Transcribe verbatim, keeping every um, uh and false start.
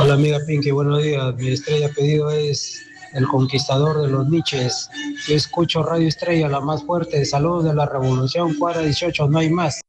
Hola amiga Pinky, buenos días. Mi estrella pedido es El Conquistador de los Niches. Yo escucho Radio Estrella, la más fuerte. Saludos de la Revolución Cuadra dieciocho, no hay más.